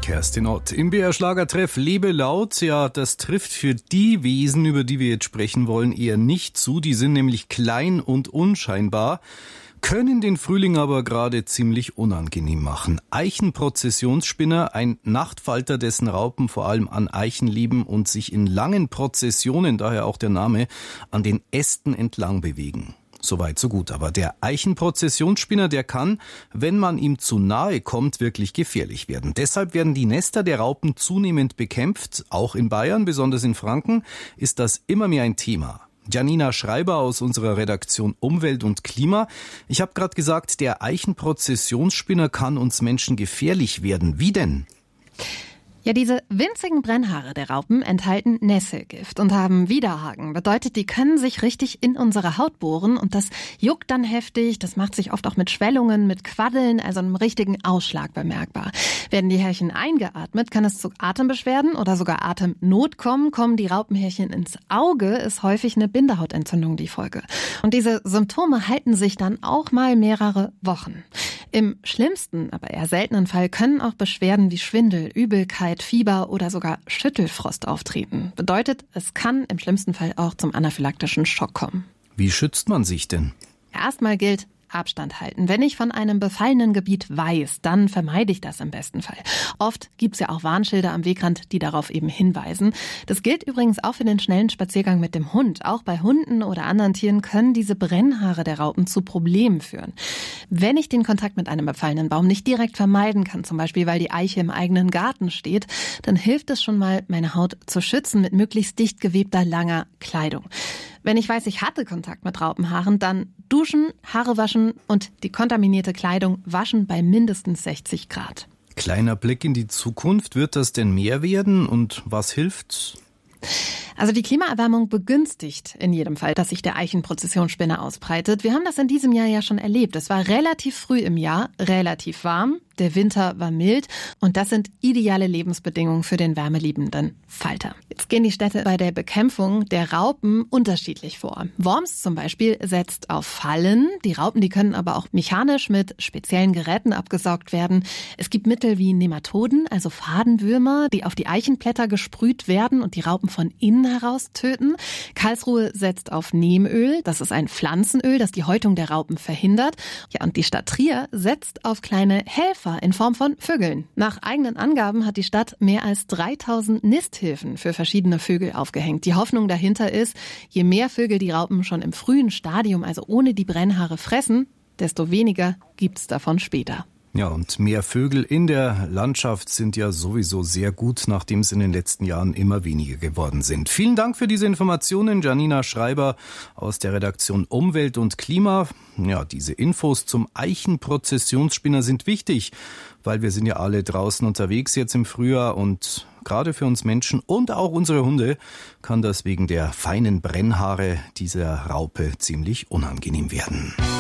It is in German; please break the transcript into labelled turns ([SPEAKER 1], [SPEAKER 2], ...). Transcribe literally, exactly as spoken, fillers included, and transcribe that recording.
[SPEAKER 1] Kerstin Ott. Im B R-Schlagertreff Lebe laut, ja, das trifft für die Wesen, über die wir jetzt sprechen wollen, eher nicht zu. Die sind nämlich klein und unscheinbar, können den Frühling aber gerade ziemlich unangenehm machen. Eichenprozessionsspinner, ein Nachtfalter, dessen Raupen vor allem an Eichen leben und sich in langen Prozessionen, daher auch der Name, an den Ästen entlang bewegen. Soweit, so gut. Aber der Eichenprozessionsspinner, der kann, wenn man ihm zu nahe kommt, wirklich gefährlich werden. Deshalb werden die Nester der Raupen zunehmend bekämpft. Auch in Bayern, besonders in Franken, ist das immer mehr ein Thema. Janina Schreiber aus unserer Redaktion Umwelt und Klima. Ich habe gerade gesagt, der Eichenprozessionsspinner kann uns Menschen gefährlich werden. Wie denn?
[SPEAKER 2] Ja, diese winzigen Brennhaare der Raupen enthalten Nesselgift und haben Widerhaken. Bedeutet, die können sich richtig in unsere Haut bohren und das juckt dann heftig. Das macht sich oft auch mit Schwellungen, mit Quaddeln, also einem richtigen Ausschlag bemerkbar. Werden die Härchen eingeatmet, kann es zu Atembeschwerden oder sogar Atemnot kommen. Kommen die Raupenhärchen ins Auge, ist häufig eine Bindehautentzündung die Folge. Und diese Symptome halten sich dann auch mal mehrere Wochen. Im schlimmsten, aber eher seltenen Fall können auch Beschwerden wie Schwindel, Übelkeit, Fieber oder sogar Schüttelfrost auftreten. Bedeutet, es kann im schlimmsten Fall auch zum anaphylaktischen Schock kommen.
[SPEAKER 1] Wie schützt man sich denn?
[SPEAKER 2] Erstmal gilt, Abstand halten. Wenn ich von einem befallenen Gebiet weiß, dann vermeide ich das im besten Fall. Oft gibt's ja auch Warnschilder am Wegrand, die darauf eben hinweisen. Das gilt übrigens auch für den schnellen Spaziergang mit dem Hund. Auch bei Hunden oder anderen Tieren können diese Brennhaare der Raupen zu Problemen führen. Wenn ich den Kontakt mit einem befallenen Baum nicht direkt vermeiden kann, zum Beispiel weil die Eiche im eigenen Garten steht, dann hilft es schon mal, meine Haut zu schützen mit möglichst dicht gewebter, langer Kleidung. Wenn ich weiß, ich hatte Kontakt mit Raupenhaaren, dann duschen, Haare waschen und die kontaminierte Kleidung waschen bei mindestens sechzig Grad.
[SPEAKER 1] Kleiner Blick in die Zukunft. Wird das denn mehr werden und was hilft?
[SPEAKER 2] Also die Klimaerwärmung begünstigt in jedem Fall, dass sich der Eichenprozessionsspinner ausbreitet. Wir haben das in diesem Jahr ja schon erlebt. Es war relativ früh im Jahr, relativ warm. Der Winter war mild und das sind ideale Lebensbedingungen für den wärmeliebenden Falter. Jetzt gehen die Städte bei der Bekämpfung der Raupen unterschiedlich vor. Worms zum Beispiel setzt auf Fallen. Die Raupen, die können aber auch mechanisch mit speziellen Geräten abgesaugt werden. Es gibt Mittel wie Nematoden, also Fadenwürmer, die auf die Eichenblätter gesprüht werden und die Raupen von innen heraus töten. Karlsruhe setzt auf Neemöl. Das ist ein Pflanzenöl, das die Häutung der Raupen verhindert. Ja, und die Stadt Trier setzt auf kleine Helfer in Form von Vögeln. Nach eigenen Angaben hat die Stadt mehr als dreitausend Nisthilfen für verschiedene Vögel aufgehängt. Die Hoffnung dahinter ist, je mehr Vögel die Raupen schon im frühen Stadium, also ohne die Brennhaare, fressen, desto weniger gibt's davon später.
[SPEAKER 1] Ja, und mehr Vögel in der Landschaft sind ja sowieso sehr gut, nachdem es in den letzten Jahren immer weniger geworden sind. Vielen Dank für diese Informationen, Janina Schreiber aus der Redaktion Umwelt und Klima. Ja, diese Infos zum Eichenprozessionsspinner sind wichtig, weil wir sind ja alle draußen unterwegs jetzt im Frühjahr und gerade für uns Menschen und auch unsere Hunde kann das wegen der feinen Brennhaare dieser Raupe ziemlich unangenehm werden.